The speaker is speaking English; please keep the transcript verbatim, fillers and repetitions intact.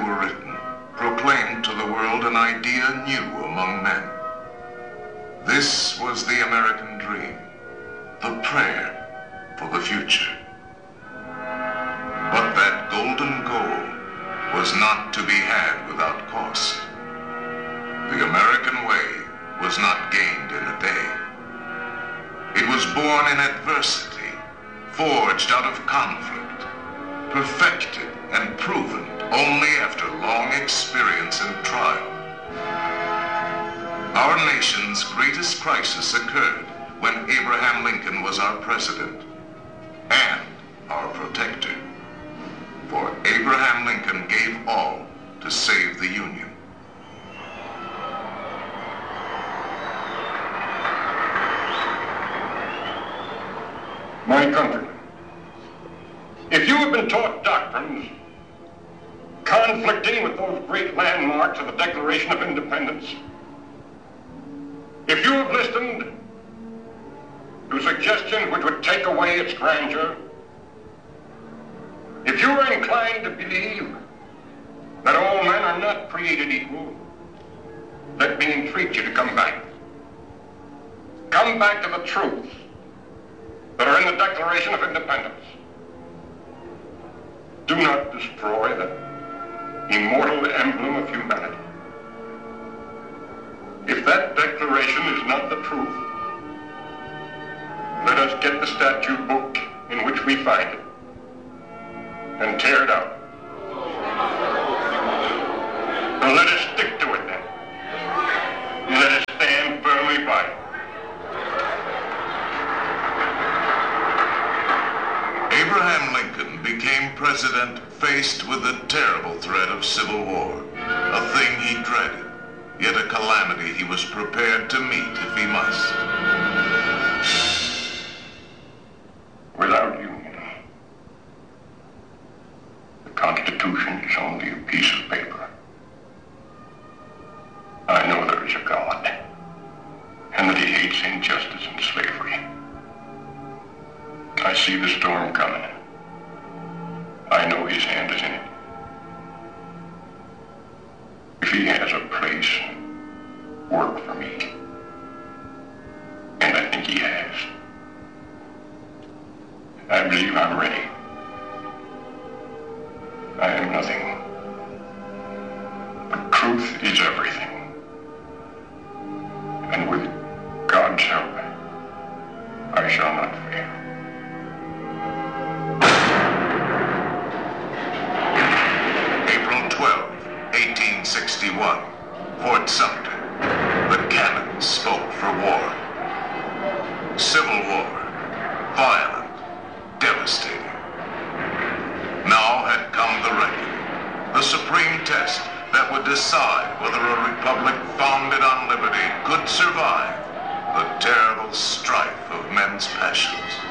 were written, proclaimed to the world an idea new among men. This was the American dream, the prayer for the future. But that golden goal was not to be had without cost. The American way was not gained in a day. It was born in adversity, forged out of conflict, perfected and proven only after long experience and trial. Our nation's greatest crisis occurred when Abraham Lincoln was our president and our protector. For Abraham Lincoln gave all to save the Union. My countrymen, if you have been taught doctrines conflicting with those great landmarks of the Declaration of Independence, if you have listened to suggestions which would take away its grandeur, if you are inclined to believe that all men are not created equal, let me entreat you to come back. Come back to the truths that are in the Declaration of Independence. Do not destroy the immortal emblem of humanity. If that declaration is not the truth, let us get the statute book in which we find it and tear it out. And let us stick to it then. Let us stand firmly by it. Abraham Lincoln became president faced with the terrible threat of civil war, a thing he dreaded, yet a calamity he was prepared to meet if he must. Without union, the Constitution is only a piece of paper. I know there is a God, and that he hates injustice and slavery. I see the storm coming. I know his hand is in it. If he has a place, work for me. And I think he has. I believe I'm ready. I am nothing. But truth is everything. And with God's help, I shall not fail. April twelfth, eighteen sixty-one, Fort Sumter. The cannon spoke for war. Civil war, violent, devastating. Now had come the reckoning, the supreme test that would decide whether a republic founded on liberty could survive the terrible strife of men's passions.